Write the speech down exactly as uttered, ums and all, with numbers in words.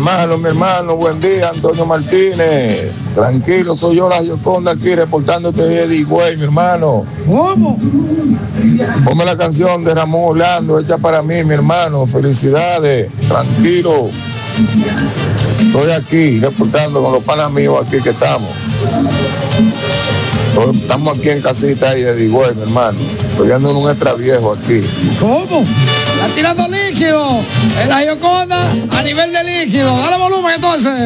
hermano, mi hermano, buen día, Antonio Martínez. Tranquilo, soy yo, la Gioconda, aquí reportándote de Edigüey, mi hermano. ¿Cómo? Ponme la canción de Ramón Orlando, hecha para mí, mi hermano. Felicidades, tranquilo. Estoy aquí reportando con los panas míos aquí que estamos. Estamos aquí en casita ahí de Edigüey, mi hermano. Estoy ando en un extra viejo aquí. ¿Cómo? Está tirando líquido en la Gioconda a nivel de líquido. Dale volumen entonces.